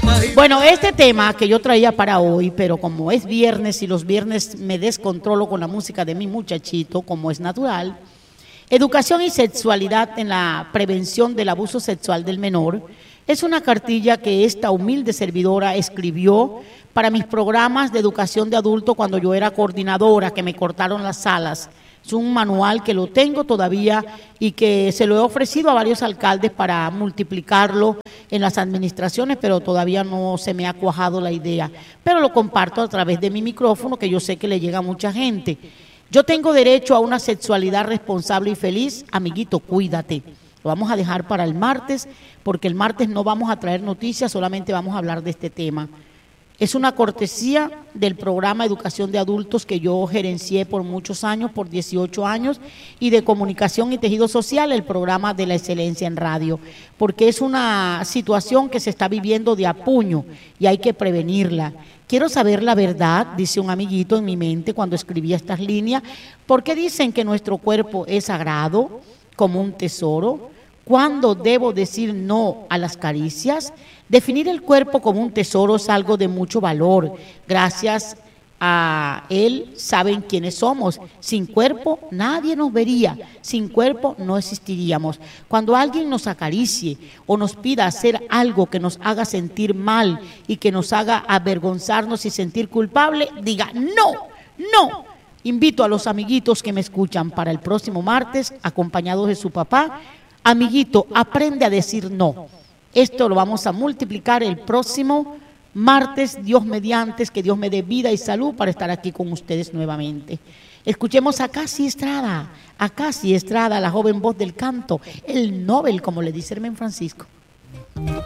Bueno, este tema que yo traía para hoy, pero como es viernes y los viernes me descontrolo con la música de mi muchachito, como es natural, educación y sexualidad en la prevención del abuso sexual del menor, es una cartilla que esta humilde servidora escribió para mis programas de educación de adulto cuando yo era coordinadora, que me cortaron las alas. Es un manual que lo tengo todavía y que se lo he ofrecido a varios alcaldes para multiplicarlo en las administraciones, pero todavía no se me ha cuajado la idea. Pero lo comparto a través de mi micrófono, que yo sé que le llega a mucha gente. Yo tengo derecho a una sexualidad responsable y feliz. Amiguito, cuídate. Lo vamos a dejar para el martes, porque el martes no vamos a traer noticias, solamente vamos a hablar de este tema. Es una cortesía del programa Educación de Adultos que yo gerencié por muchos años, por 18 años, y de Comunicación y Tejido Social, el programa de la excelencia en radio, porque es una situación que se está viviendo de a puño y hay que prevenirla. Quiero saber la verdad, dice un amiguito en mi mente cuando escribía estas líneas, ¿por qué dicen que nuestro cuerpo es sagrado, como un tesoro? ¿Cuándo debo decir no a las caricias? Definir el cuerpo como un tesoro es algo de mucho valor. Gracias a él saben quiénes somos. Sin cuerpo nadie nos vería. Sin cuerpo no existiríamos. Cuando alguien nos acaricie o nos pida hacer algo que nos haga sentir mal y que nos haga avergonzarnos y sentir culpable, diga no, no. Invito a los amiguitos que me escuchan para el próximo martes, acompañados de su papá. Amiguito, aprende a decir no. Esto lo vamos a multiplicar el próximo martes, Dios mediante, que Dios me dé vida y salud para estar aquí con ustedes nuevamente. Escuchemos a Casi Estrada, la joven voz del canto, el Nobel, como le dice Hermen Francisco.